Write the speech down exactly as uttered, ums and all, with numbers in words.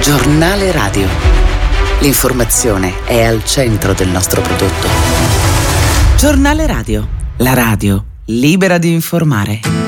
Giornale radio. L'informazione è al centro del nostro prodotto. Giornale radio. La radio libera di informare.